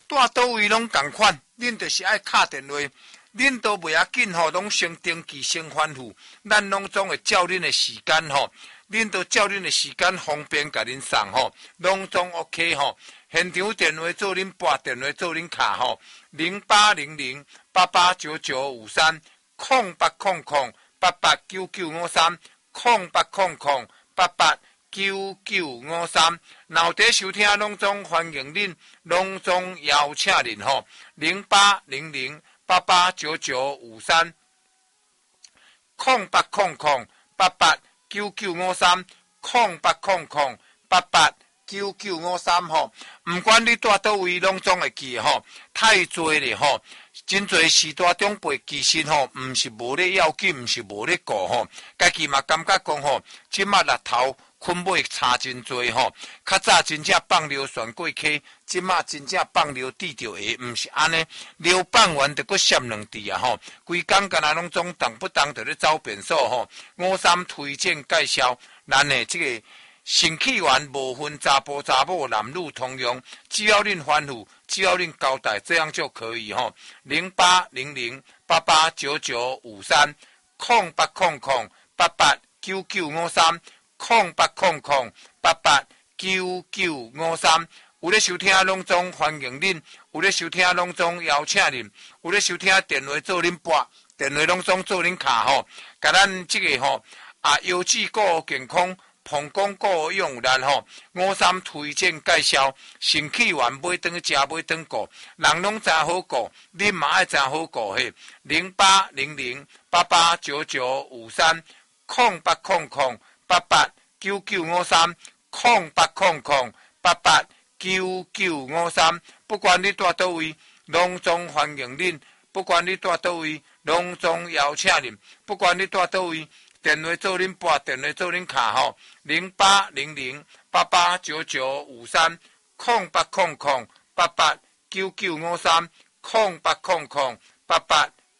住倒位拢同款，恁就是爱敲电话，恁都袂要紧吼，拢先登记先反复，咱拢总会照恁的时间吼，恁都照恁的时间方便甲恁送吼，拢总 OK 吼。现场电话做恁拨，电话做恁卡吼，0800889953 0800889953 然后伫收听拢总欢迎恁，拢总邀请恁吼，0800889953 0800889953 0800889953吼，毋管你住倒位，拢总会记吼。太多咧吼，真侪时代长辈其实吼，毋是无咧要紧，毋是无咧顾吼，家己嘛感觉讲吼，即马日头困尾差真多吼。较早真正放流旋过溪，即马真正放流滴着下，毋是安尼。流放完就搁闪两滴啊吼，规工干那拢总动不动就咧走便所吼。53推荐介绍，咱的这个。性器官无分查甫查某男女通用，只要恁反复，只要恁交代，这样就可以吼。0800889953 0800889953 0800889953，有咧收听拢总欢迎恁，有咧收听拢总邀请恁，有咧收听电话做恁拨，电话拢总做恁卡吼，甲咱这个吼腰子骨健康。膀胱顾用咱吼，53推荐介绍，身体完买转去食，买转顾，人拢真好顾，恁嘛爱真好顾嘿。0800889953 0800889953 0800889953，不管你住倒位，拢总欢迎恁；不管你住倒位，拢总邀请恁；不管你住倒位。电话做恁拨，电话做恁卡吼，0800889953 0800889953